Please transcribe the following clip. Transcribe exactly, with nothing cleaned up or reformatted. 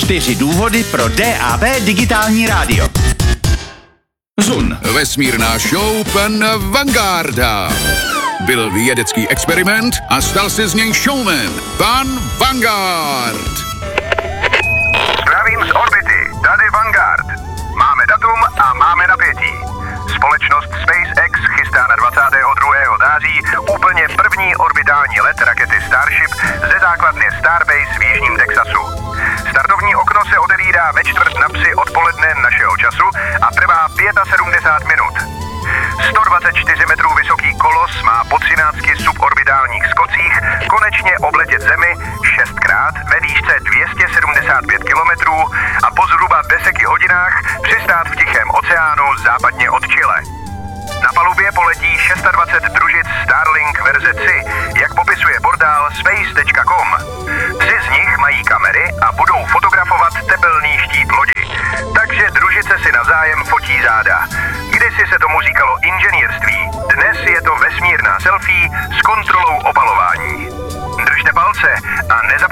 Čtyři důvody pro D A B digitální rádio. Zun. Vesmírná show pana Vangarda. Byl vědecký experiment a stal se z něj showman. Pan Vanguard. Zdravím z orbity, tady Vanguard. Máme datum a máme napětí. Společnost SpaceX chystá na dvacátého druhého září úplně první orbitální let rakety Starship ze základny Starbase v jižním Texasu. Startovní okno se otevírá ve čtvrt na tři odpoledne našeho času a trvá sedmdesát pět minut. sto dvacet čtyři metrů vysoký kolos má po třinácti suborbitálních skocích konečně obletět Zemi šestkrát ve výšce dvě stě sedmdesát pět kilometrů a po zhruba deseti hodinách přistát v Tichém oceánu západně od Chile. Na palubě poletí dvacet šest družic Starlink verze tři, jak popisuje portál space tečka com. Tři z nich mají kamery a budou fotografovat tepelný štít lodi, takže družice si navzájem fotí záda. Kdysi se tomu říkalo inženýrství, dnes je to vesmírná selfie s kontrolou opalování. Držte palce a nezapomeňte